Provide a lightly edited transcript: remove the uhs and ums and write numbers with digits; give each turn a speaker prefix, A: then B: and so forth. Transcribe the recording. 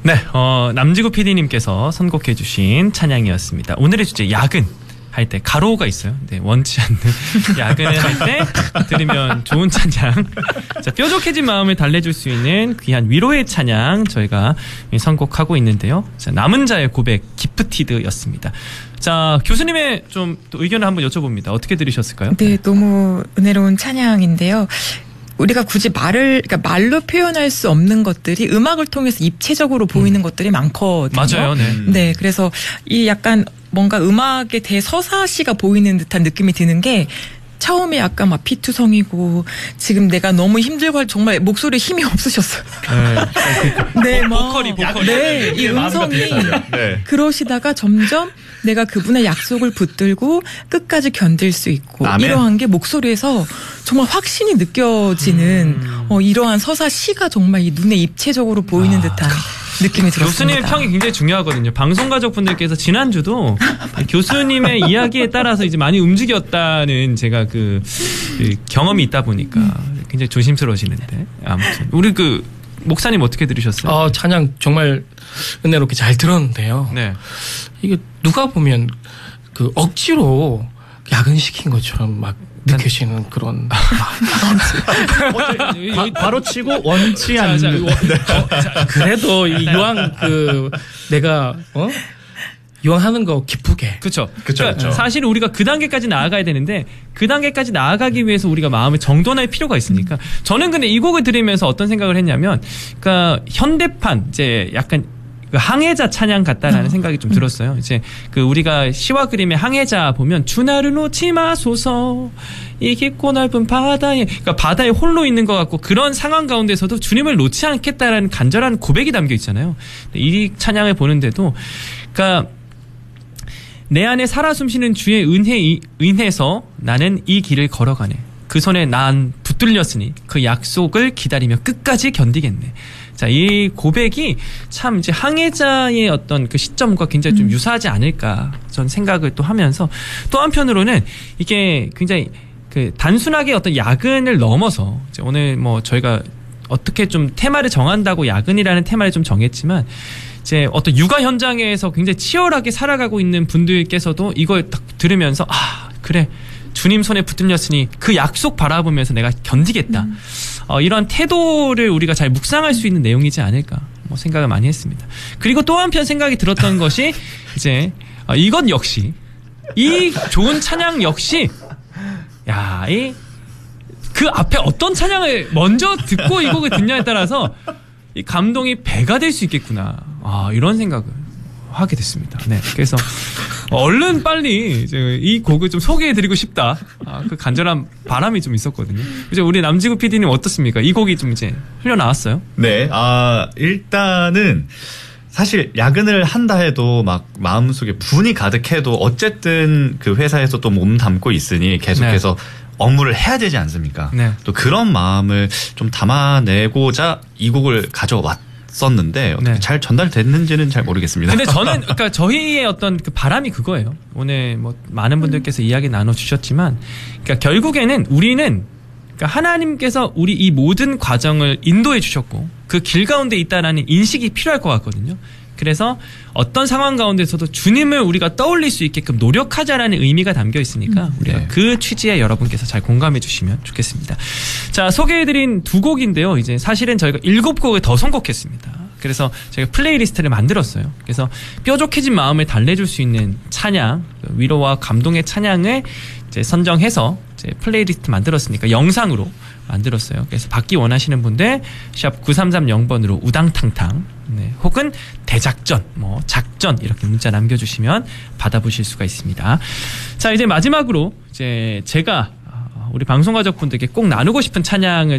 A: 네, 남지구 PD님께서 선곡해주신 찬양이었습니다. 오늘의 주제 야근 할 때 가로가 있어요. 네, 원치 않는 야근을 할 때 들으면 좋은 찬양. 자, 뾰족해진 마음을 달래줄 수 있는 귀한 위로의 찬양 저희가 선곡하고 있는데요. 자, 남은 자의 고백 기프티드였습니다. 자, 교수님의 좀 또 의견을 한번 여쭤봅니다. 어떻게 들으셨을까요?
B: 네, 너무 은혜로운 찬양인데요. 우리가 굳이 그러니까 말로 표현할 수 없는 것들이 음악을 통해서 입체적으로 보이는 것들이 많거든요.
A: 맞아요, 네.
B: 네, 그래서 이 약간 뭔가 음악의 대서사시가 보이는 듯한 느낌이 드는 게 처음에 약간 막 피투성이고 지금 내가 너무 힘들고 정말 목소리에 힘이 없으셨어요. 네,
A: 보컬이.
B: 네, 이 음성이
C: 네.
B: 그러시다가 점점 내가 그분의 약속을 붙들고 끝까지 견딜 수 있고
C: 아멘.
B: 이러한 게 목소리에서 정말 확신이 느껴지는 이러한 서사시가 정말 이 눈에 입체적으로 보이는 듯한 느낌이 들었습니다.
A: 교수님의 평이 굉장히 중요하거든요. 방송 가족분들께서 지난주도 교수님의 이야기에 따라서 이제 많이 움직였다는 제가 그 경험이 있다 보니까 굉장히 조심스러우시는데 아무튼 우리 그 목사님 어떻게 들으셨어요?
D: 찬양 정말 은혜롭게 잘 들었는데요.
A: 네.
D: 이게 누가 보면 그 억지로 야근시킨 것처럼 막 느껴지는 그런
C: 바로 치고 원치 않는.
D: 그래도 이 이왕 내가 이왕 하는 거 기쁘게.
A: 그렇죠.
C: 그렇죠.
A: 사실 우리가 그 단계까지 나아가야 되는데 그 단계까지 나아가기 위해서 우리가 마음을 정돈할 필요가 있으니까 저는 근데 이 곡을 들으면서 어떤 생각을 했냐면 그러니까 현대판 이제 약간 그 항해자 찬양 같다라는 생각이 좀 들었어요. 이제 그 우리가 시와 그림의 항해자 보면 주나를 놓지 마소서 이 깊고 넓은 바다에 그러니까 바다에 홀로 있는 것 같고 그런 상황 가운데서도 주님을 놓지 않겠다라는 간절한 고백이 담겨 있잖아요. 이 찬양을 보는데도 그러니까 내 안에 살아 숨쉬는 주의 은혜에서 나는 이 길을 걸어가네. 그 손에 난 붙들렸으니 그 약속을 기다리며 끝까지 견디겠네. 자, 이 고백이 참 이제 항해자의 어떤 그 시점과 굉장히 좀 유사하지 않을까 전 생각을 또 하면서 또 한편으로는 이게 굉장히 그 단순하게 어떤 야근을 넘어서 이제 오늘 뭐 저희가 어떻게 좀 테마를 정한다고 야근이라는 테마를 좀 정했지만 이제 어떤 육아 현장에서 굉장히 치열하게 살아가고 있는 분들께서도 이걸 딱 들으면서 그래 주님 손에 붙들렸으니 그 약속 바라보면서 내가 견디겠다. 이런 태도를 우리가 잘 묵상할 수 있는 내용이지 않을까 뭐 생각을 많이 했습니다. 그리고 또 한편 생각이 들었던 것이 이제 이것 역시 이 좋은 찬양 역시 그 앞에 어떤 찬양을 먼저 듣고 이 곡을 듣냐에 따라서 이 감동이 배가 될 수 있겠구나. 이런 생각을 하게 됐습니다. 네, 그래서 얼른 빨리 이제 이 곡을 좀 소개해드리고 싶다. 그 간절한 바람이 좀 있었거든요. 이제 우리 남지구 PD님 어떻습니까? 이 곡이 좀 이제 흘러나왔어요?
C: 네, 일단은 사실 야근을 한다 해도 막 마음속에 분이 가득해도 어쨌든 그 회사에서 또 몸 담고 있으니 계속해서 업무를 해야 되지 않습니까?
A: 네. 또
C: 그런 마음을 좀 담아내고자 이 곡을 가져왔었는데 어떻게 잘 전달됐는지는 잘 모르겠습니다.
A: 근데 저는 그러니까 저희의 어떤 그 바람이 그거예요. 오늘 뭐 많은 분들께서 이야기 나눠 주셨지만, 그러니까 결국에는 우리는 그러니까 하나님께서 우리 이 모든 과정을 인도해 주셨고 그 길 가운데 있다라는 인식이 필요할 것 같거든요. 그래서 어떤 상황 가운데서도 주님을 우리가 떠올릴 수 있게끔 노력하자라는 의미가 담겨 있으니까 우리가 그 취지에 여러분께서 잘 공감해 주시면 좋겠습니다. 자, 소개해드린 두 곡인데요. 이제 사실은 저희가 7곡을 더 선곡했습니다. 그래서 저희가 플레이리스트를 만들었어요. 그래서 뾰족해진 마음을 달래줄 수 있는 찬양, 위로와 감동의 찬양을 이제 선정해서 이제 플레이리스트 만들었으니까 영상으로 만들었어요. 그래서 받기 원하시는 분들 샵 9330번으로 우당탕탕 혹은 대작전, 작전 이렇게 문자 남겨주시면 받아보실 수가 있습니다. 자, 이제 마지막으로 이제 제가 우리 방송가족분들께 꼭 나누고 싶은 찬양을